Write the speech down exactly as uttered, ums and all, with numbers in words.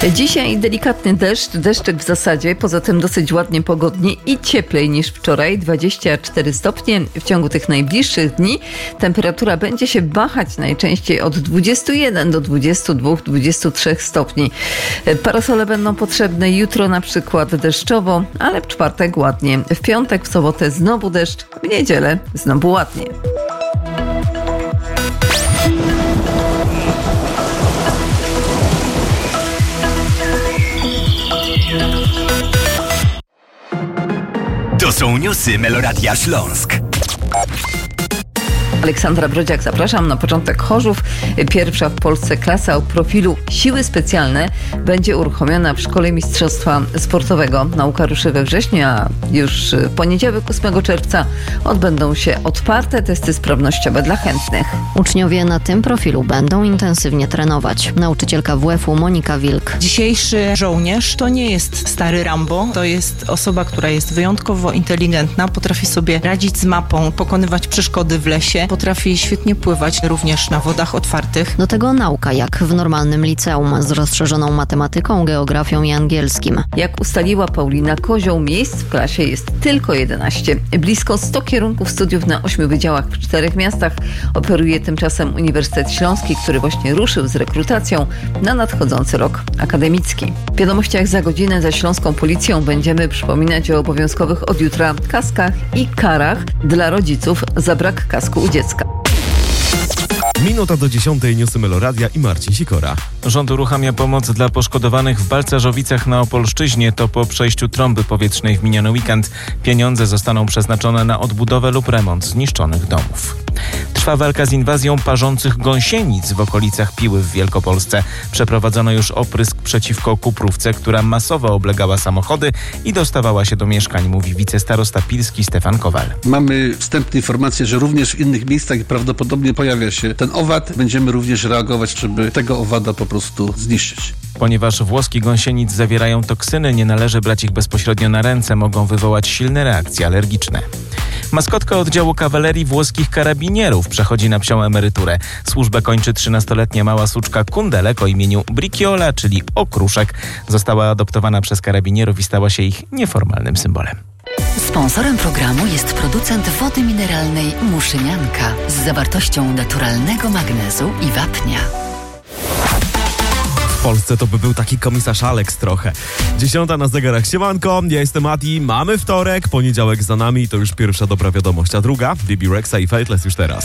Dzisiaj delikatny deszcz, deszczyk w zasadzie, poza tym dosyć ładnie pogodnie i cieplej niż wczoraj, dwadzieścia cztery stopnie. W ciągu tych najbliższych dni temperatura będzie się wahać najczęściej od dwudziestu jeden do dwudziestu dwóch do dwudziestu trzech stopni. Parasole będą potrzebne jutro na przykład deszczowo, ale w czwartek ładnie. W piątek, w sobotę znowu deszcz, w niedzielę znowu ładnie. To są newsy Meloradia Śląsk. Aleksandra Brodziak, zapraszam. Na początek Chorzów. Pierwsza w Polsce klasa o profilu Siły Specjalne będzie uruchomiona w Szkole Mistrzostwa Sportowego. Nauka ruszy we wrześniu, a już w poniedziałek ósmego czerwca odbędą się otwarte testy sprawnościowe dla chętnych. Uczniowie na tym profilu będą intensywnie trenować. Nauczycielka W F u Monika Wilk. Dzisiejszy żołnierz to nie jest stary Rambo, to jest osoba, która jest wyjątkowo inteligentna, potrafi sobie radzić z mapą, pokonywać przeszkody w lesie, potrafi świetnie pływać również na wodach otwartych. Do tego nauka jak w normalnym liceum z rozszerzoną matematyką, geografią i angielskim. Jak ustaliła Paulina Kozioł, miejsc w klasie jest tylko jedenaście. Blisko sto kierunków studiów na ośmiu wydziałach w czterech miastach oferuje tymczasem Uniwersytet Śląski, który właśnie ruszył z rekrutacją na nadchodzący rok akademicki. W wiadomościach za godzinę ze śląską policją będziemy przypominać o obowiązkowych od jutra kaskach i karach dla rodziców za brak kasku u dziecka. Minuta do dziesiątej, newsy Meloradia i Marcin Sikora. Rząd uruchamia pomoc dla poszkodowanych w Balcarzowicach na Opolszczyźnie. To po przejściu trąby powietrznej w miniony weekend. Pieniądze zostaną przeznaczone na odbudowę lub remont zniszczonych domów. Trwa walka z inwazją parzących gąsienic w okolicach Piły w Wielkopolsce. Przeprowadzono już oprysk przeciwko kuprówce, która masowo oblegała samochody i dostawała się do mieszkań, mówi wicestarosta pilski Stefan Kowal. Mamy wstępne informacje, że również w innych miejscach prawdopodobnie pojawia się ten owad. Będziemy również reagować, żeby tego owada po prostu zniszczyć. Ponieważ włoski gąsienic zawierają toksyny, nie należy brać ich bezpośrednio na ręce, mogą wywołać silne reakcje alergiczne. Maskotka oddziału kawalerii włoskich karabinierów przechodzi na psią emeryturę. Służbę kończy trzynastoletnia mała suczka Kundelek o imieniu Briciola, czyli okruszek. Została adoptowana przez karabinierów i stała się ich nieformalnym symbolem. Sponsorem programu jest producent wody mineralnej Muszynianka z zawartością naturalnego magnezu i wapnia. W Polsce to by był taki komisarz Alex trochę. Dziesiąta na zegarach. Siemanko, ja jestem Mati. Mamy wtorek, poniedziałek za nami, to już pierwsza dobra wiadomość, a druga Bibi Rexa i Fateless już teraz.